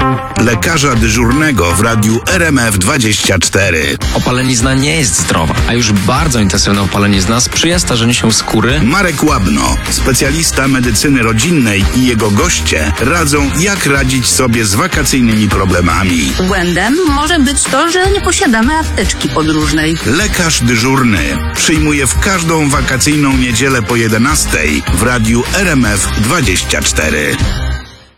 Lekarza dyżurnego w radiu RMF24. Opalenizna nie jest zdrowa, a już bardzo intensywna opalenizna sprzyja starzeniu się skóry. Marek Łabno, specjalista medycyny rodzinnej, i jego goście radzą, jak radzić sobie z wakacyjnymi problemami. Błędem może być to, że nie posiadamy apteczki podróżnej. Lekarz dyżurny przyjmuje w każdą wakacyjną niedzielę po 11:00 w radiu RMF24.